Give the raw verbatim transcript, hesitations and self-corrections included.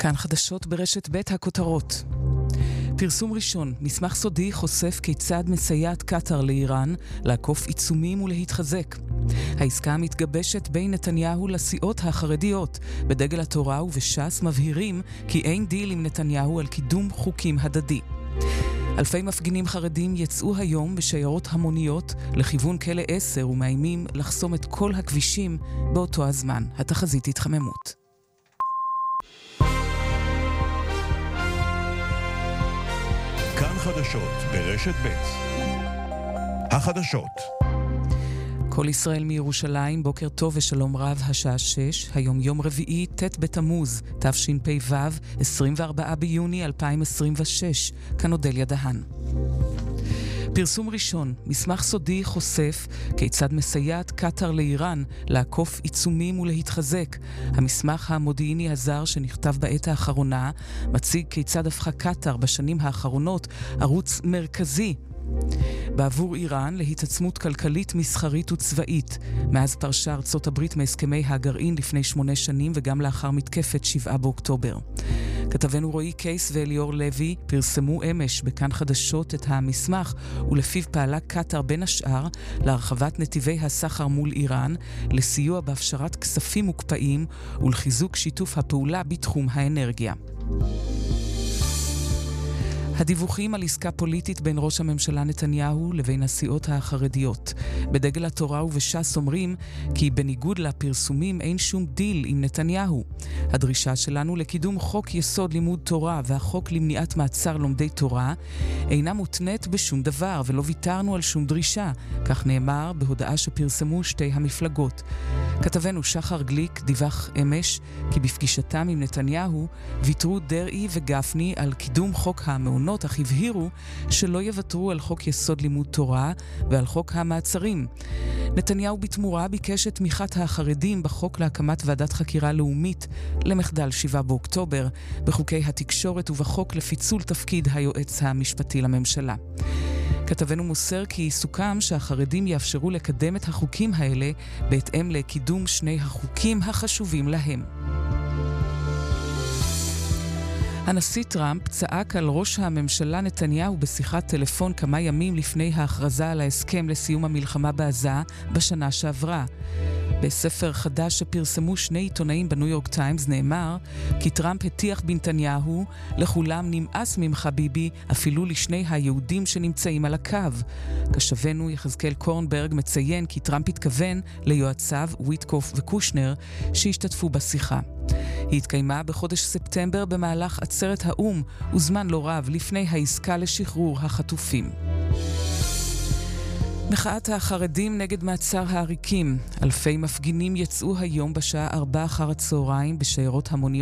כאן חדשות ברשת ב' הכותרות. פרסום ראשון, מסמך סודי חושף כיצד מסייעת קטר לאיראן לעקוף עיצומים ולהתחזק. העסקה המתגבשת בין נתניהו לסיעות החרדיות בדגל התורה ובש"ס מבהירים כי אין דיל עם נתניהו על קידום חוקים הדדי. אלפי מפגינים חרדים יצאו היום בשיירות המוניות לכיוון כלא עשר ומאיימים לחסום את כל הכבישים באותו הזמן. התחזית התחממות. כאן חדשות ברשת ב' החדשות. כל ישראל מירושלים, בוקר טוב ושלום רב, השעה שש, היום יום רביעי, ט' בתמוז, תשפ"ו, עשרים וארבעה ביוני אלפיים עשרים ושש, כאן אודליה דהן. פרסום ראשון, מסמך סודי חושף כיצד מסייעת קטר לאיראן לעקוף עיצומים ולהתחזק. המסמך המודיעיני הזר שנכתב בעת האחרונה מציג כיצד הפכה קטר בשנים האחרונות ערוץ מרכזי בעבור איראן להתעצמות כלכלית, מסחרית וצבאית. מאז פרשה ארצות הברית מהסכמי הגרעין לפני שמונה שנים וגם לאחר מתקפת שבעה באוקטובר. כתבנו רועי קייס ואליאור לוי פרסמו אמש בכאן חדשות את המסמך, ולפיו פעלה קטר בין השאר להרחבת נתיבי הסחר מול איראן, לסיוע בהפשרת כספים מוקפאים ולחיזוק שיתוף הפעולה בתחום האנרגיה. הדיווחים על עסקה פוליטית בין ראש הממשלה נתניהו לבין הסיעות החרדיות. בדגל התורה ובש"ס אומרים כי בניגוד לפרסומים אין שום דיל עם נתניהו. הדרישה שלנו לקידום חוק יסוד לימוד תורה והחוק למניעת מעצר לומדי תורה אינה מותנית בשום דבר ולא ויתרנו על שום דרישה, כך נאמר בהודעה שפרסמו שתי המפלגות. כתבנו שחר גליק דיווח אמש כי בפגישתם עם נתניהו ויתרו דרעי וגפני על קידום חוק המעונות, אך הבהירו שלא יוותרו על חוק יסוד לימוד תורה ועל חוק המעצרים. נתניהו בתמורה ביקש את תמיכת החרדים בחוק להקמת ועדת חקירה לאומית למחדל שבעה באוקטובר, בחוקי התקשורת ובחוק לפיצול תפקיד היועץ המשפטי לממשלה. כתבנו מוסר כי סוכם שהחרדים יאפשרו לקדם את החוקים האלה בהתאם לקידום שני החוקים החשובים להם. הנשיא טראמפ צעק על ראש הממשלה נתניהו בשיחת טלפון כמה ימים לפני ההכרזה על ההסכם לסיום המלחמה בעזה בשנה שעברה. בספר חדש שפרסמו שני עיתונאים בניו יורק טיימס נאמר כי טראמפ הטיח בנתניהו, לכולם נמאס ממך ביבי, אפילו לשני היהודים שנמצאים על הקו. כשבנו יחזקאל קורנברג מציין כי טראמפ התכוון ליועציו וויטקוף וקושנר שהשתתפו בשיחה. היא התקיימה בחודש ספטמבר במהלך עצרת האום וזמן לא רב לפני העסקה לשחרור החטופים. מחאת החרדים נגד מעצר העריקים. אלפי מפגינים יצאו היום בשעה ארבע אחר הצהריים בשיירות המוניות